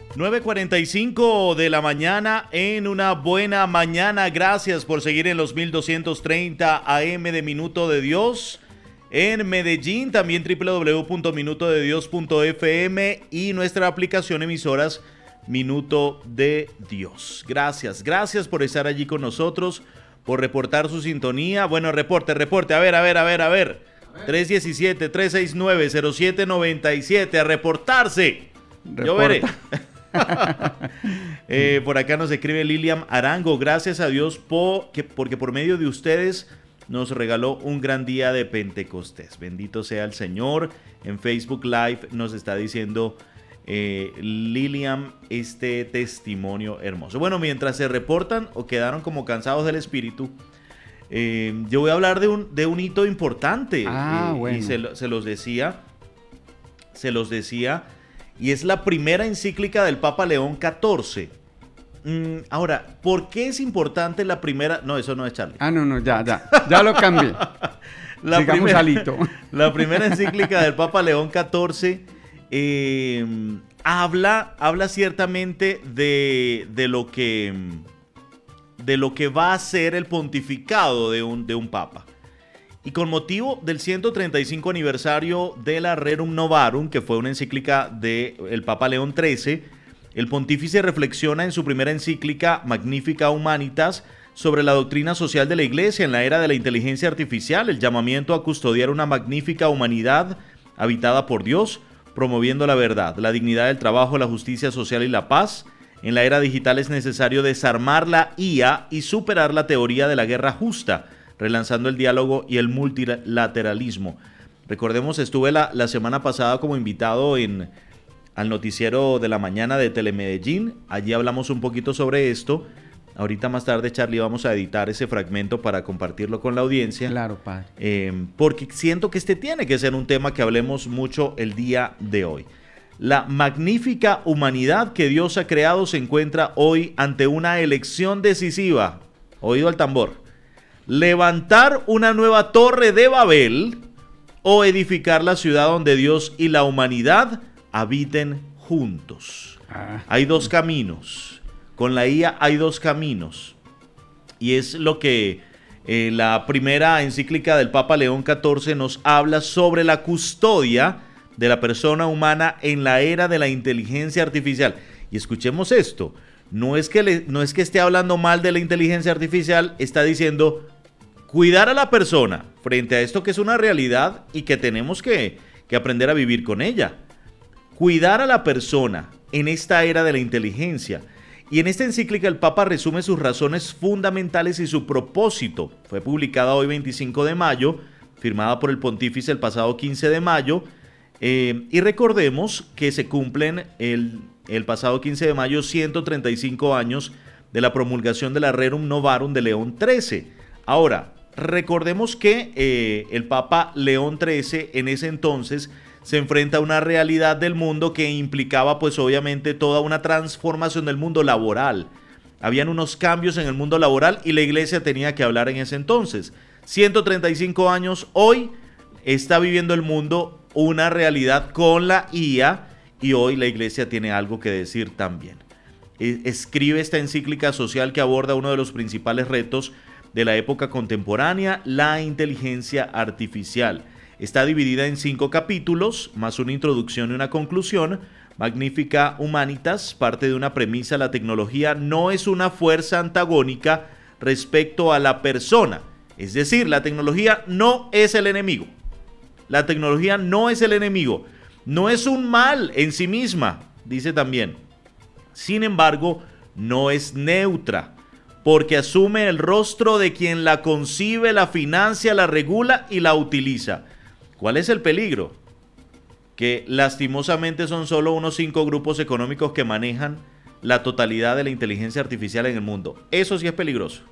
9:45 de la mañana en una buena mañana. Gracias por seguir en los 1230 AM de Minuto de Dios en Medellín, también www.minutodedios.fm y nuestra aplicación emisoras Minuto de Dios. Gracias por estar allí con nosotros, por reportar su sintonía. Bueno, reporte, a ver. 317-369-0797, a reportarse. Yo veré. Por acá nos escribe Lilian Arango. Gracias a Dios porque por medio de ustedes nos regaló un gran día de Pentecostés. Bendito sea el Señor. En Facebook Live nos está diciendo Lilian este testimonio hermoso. Bueno, mientras se reportan o quedaron como cansados del espíritu, yo voy a hablar de un hito importante. Bueno. Y se los decía. Y es la primera encíclica del Papa León XIV. Ahora, ¿por qué es importante la primera? No, eso no es Charlie. No, ya lo cambié. Sigamos al hito. La primera encíclica del Papa León XIV habla ciertamente de lo que va a ser el pontificado de un papa. Y con motivo del 135 aniversario de la Rerum Novarum, que fue una encíclica del Papa León XIII, el pontífice reflexiona en su primera encíclica Magnificat Humanitas sobre la doctrina social de la Iglesia en la era de la inteligencia artificial, el llamamiento a custodiar una magnífica humanidad habitada por Dios, promoviendo la verdad, la dignidad del trabajo, la justicia social y la paz. En la era digital es necesario desarmar la IA y superar la teoría de la guerra justa, relanzando el diálogo y el multilateralismo. Recordemos, estuve la semana pasada como invitado al noticiero de la mañana de Telemedellín. Allí hablamos un poquito sobre esto. Ahorita más tarde, Charlie, vamos a editar ese fragmento para compartirlo con la audiencia. Claro, padre. Porque siento que este tiene que ser un tema que hablemos mucho el día de hoy. La magnífica humanidad que Dios ha creado se encuentra hoy ante una elección decisiva. Oído al tambor. Levantar una nueva torre de Babel o edificar la ciudad donde Dios y la humanidad habiten juntos. Hay dos caminos. Con la IA hay dos caminos. Y es lo que la primera encíclica del Papa León XIV nos habla sobre la custodia de la persona humana en la era de la inteligencia artificial. Y escuchemos esto. No es que esté hablando mal de la inteligencia artificial, está diciendo cuidar a la persona frente a esto que es una realidad y que tenemos que aprender a vivir con ella. Cuidar a la persona en esta era de la inteligencia. Y en esta encíclica el Papa resume sus razones fundamentales y su propósito. Fue publicada hoy 25 de mayo, firmada por el pontífice el pasado 15 de mayo. Y recordemos que se cumplen el pasado 15 de mayo 135 años de la promulgación de la Rerum Novarum de León XIII. Ahora, recordemos que el Papa León XIII en ese entonces se enfrenta a una realidad del mundo que implicaba pues obviamente toda una transformación del mundo laboral. Habían unos cambios en el mundo laboral y la iglesia tenía que hablar en ese entonces. 135 años, hoy está viviendo el mundo una realidad con la IA y hoy la iglesia tiene algo que decir también. Escribe esta encíclica social que aborda uno de los principales retos de la época contemporánea, la inteligencia artificial. Está dividida en 5 capítulos, más una introducción y una conclusión. Magnificat Humanitas parte de una premisa: la tecnología no es una fuerza antagónica respecto a la persona. Es decir, la tecnología no es el enemigo. La tecnología no es el enemigo. No es un mal en sí misma, dice también. Sin embargo, no es neutra, porque asume el rostro de quien la concibe, la financia, la regula y la utiliza. ¿Cuál es el peligro? Que lastimosamente son solo unos 5 grupos económicos que manejan la totalidad de la inteligencia artificial en el mundo. Eso sí es peligroso.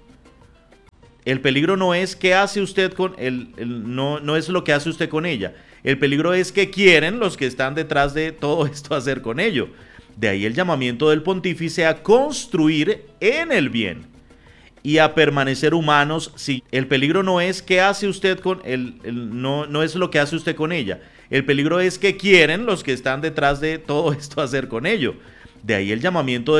El peligro no es qué hace usted con no es lo que hace usted con ella. El peligro es que quieren los que están detrás de todo esto hacer con ello. De ahí el llamamiento del pontífice a construir en el bien y a permanecer humanos. Sí, el peligro no es qué hace usted con no es lo que hace usted con ella. El peligro es que quieren los que están detrás de todo esto hacer con ello. De ahí el llamamiento